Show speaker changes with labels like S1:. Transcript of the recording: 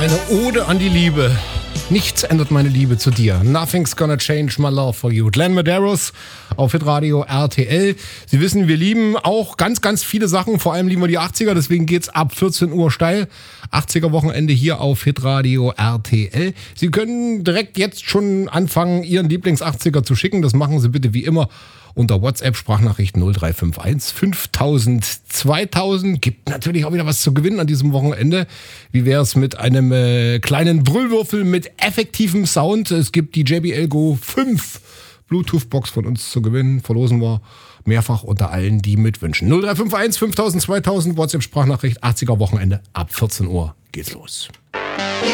S1: Eine Ode an die Liebe. Nichts ändert meine Liebe zu dir. Nothing's gonna change my love for you. Glenn Medeiros auf Hitradio RTL. Sie wissen, wir lieben auch ganz, ganz viele Sachen. Vor allem lieben wir die 80er. Deswegen geht's ab 14 Uhr steil. 80er Wochenende hier auf Hitradio RTL. Sie können direkt jetzt schon anfangen, Ihren Lieblings-80er zu schicken. Das machen Sie bitte wie immer unter WhatsApp, Sprachnachricht 0351 5000 2000. Gibt natürlich auch wieder was zu gewinnen an diesem Wochenende. Wie wäre es mit einem kleinen Brüllwürfel mit effektivem Sound? Es gibt die JBL Go 5 Bluetooth-Box von uns zu gewinnen. Verlosen wir mehrfach unter allen, die mitwünschen. 0351 5000 2000 WhatsApp, Sprachnachricht, 80er Wochenende ab 14 Uhr geht's los.